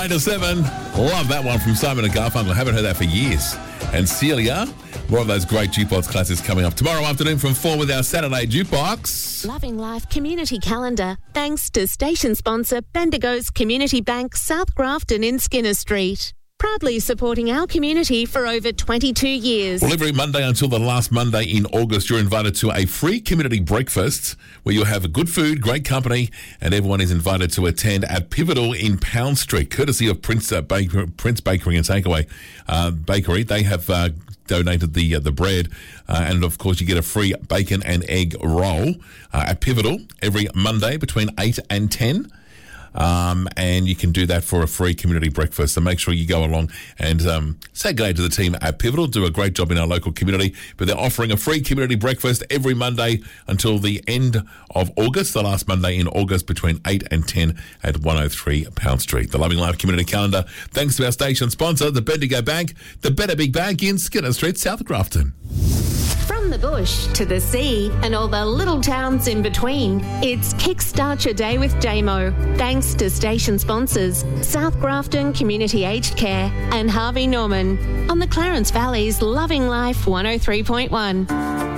9 to 7. Love that one from Simon and Garfunkel. Haven't heard that for years. And Celia, more of those great Jukebox classics coming up tomorrow afternoon from 4 with our Saturday Jukebox. Loving Life Community Calendar, thanks to station sponsor Bendigo's Community Bank, South Grafton in Skinner Street. Proudly supporting our community for over 22 years. Well, every Monday until the last Monday in August, you're invited to a free community breakfast where you'll have good food, great company, and everyone is invited to attend at Pivotal in Pound Street, courtesy of Prince Bakery and Takeaway Bakery. They have donated the bread, and of course you get a free bacon and egg roll at Pivotal every Monday between 8 and 10. And you can do that for a free community breakfast. So make sure you go along and say good day to the team at Pivotal. Do a great job in our local community. But they're offering a free community breakfast every Monday until the end of August, the last Monday in August between 8 and 10 at 103 Pound Street. The Loving Life Community Calendar, thanks to our station sponsor, the Bendigo Bank, the Better Big Bank in Skinner Street, South Grafton. From the bush to the sea and all the little towns in between, it's Kickstart Your Day with Damo. Thanks to station sponsors South Grafton Community Aged Care and Harvey Norman on the Clarence Valley's Loving Life 103.1.